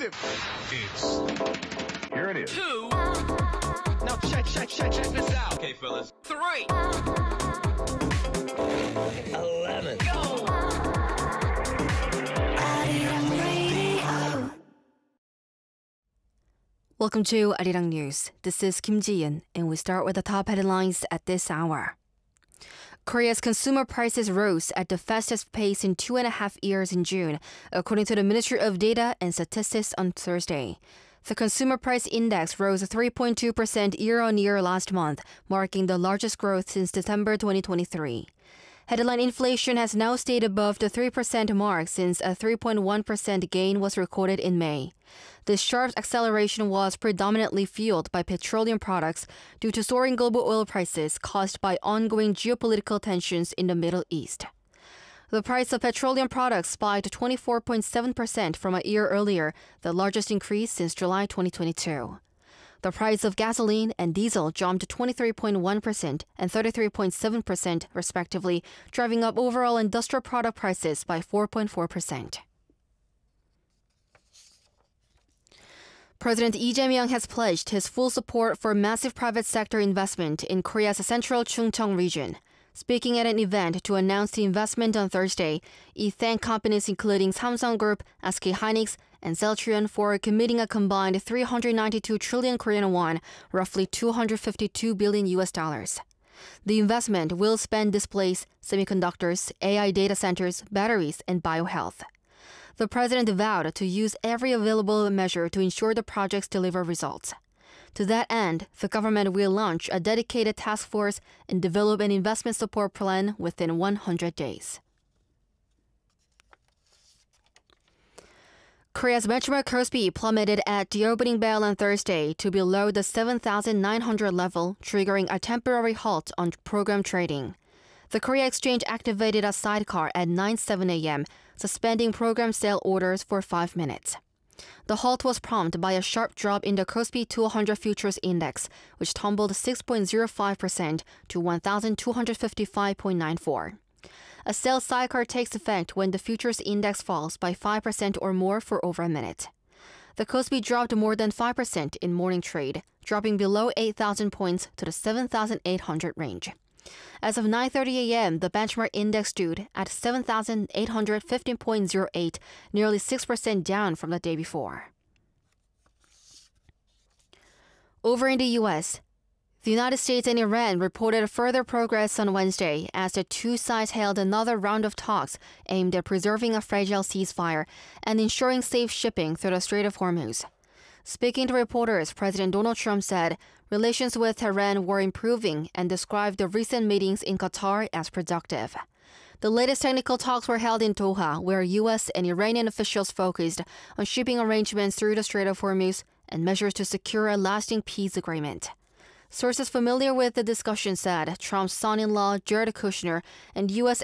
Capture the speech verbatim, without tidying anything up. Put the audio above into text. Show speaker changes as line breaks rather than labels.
It's here it is.
Two. Now check, check, check, check this out. Okay, fellas. Three. Eleven. Go.
Welcome to Arirang News. This is Kim Ji-yeon, and we start with the top headlines at this hour. Korea's consumer prices rose at the fastest pace in two and a half years in June, according to the Ministry of Data and Statistics on Thursday. The consumer price index rose three point two percent year-on-year last month, marking the largest growth since December twenty twenty-three. Headline inflation has now stayed above the three percent mark since a three point one percent gain was recorded in May. This sharp acceleration was predominantly fueled by petroleum products due to soaring global oil prices caused by ongoing geopolitical tensions in the Middle East. The price of petroleum products spiked twenty-four point seven percent from a year earlier, the largest increase since July twenty twenty-two. The price of gasoline and diesel jumped twenty-three point one percent and thirty-three point seven percent respectively, driving up overall industrial product prices by four point four percent. President Lee Jae-myung has pledged his full support for massive private sector investment in Korea's central Chungcheong region. Speaking at an event to announce the investment on Thursday, Lee thanked companies including Samsung Group, S K Hynix, and Celltrion for committing a combined three hundred ninety-two trillion Korean won, roughly two hundred fifty-two billion U S dollars. The investment will span displays, semiconductors, A I data centers, batteries, and biohealth. The president vowed to use every available measure to ensure the projects deliver results. To that end, the government will launch a dedicated task force and develop an investment support plan within one hundred days. Korea's benchmark Kospi plummeted at the opening bell on Thursday to below the seven thousand nine hundred level, triggering a temporary halt on program trading. The Korea Exchange activated a sidecar at nine oh seven a.m., suspending program sale orders for five minutes. The halt was prompted by a sharp drop in the Kospi two hundred Futures Index, which tumbled six point zero five percent to one thousand two hundred fifty-five point nine four. A sell sidecar takes effect when the futures index falls by five percent or more for over a minute. The Kospi dropped more than five percent in morning trade, dropping below eight thousand points to the seven thousand eight hundred range. As of nine thirty a.m., the benchmark index stood at seven thousand eight hundred fifteen point zero eight, nearly six percent down from the day before. Over in the U S, the United States and Iran reported further progress on Wednesday as the two sides held another round of talks aimed at preserving a fragile ceasefire and ensuring safe shipping through the Strait of Hormuz. Speaking to reporters, President Donald Trump said relations with Tehran were improving and described the recent meetings in Qatar as productive. The latest technical talks were held in Doha, where U S and Iranian officials focused on shipping arrangements through the Strait of Hormuz and measures to secure a lasting peace agreement. Sources familiar with the discussion said Trump's son-in-law, Jared Kushner, and U S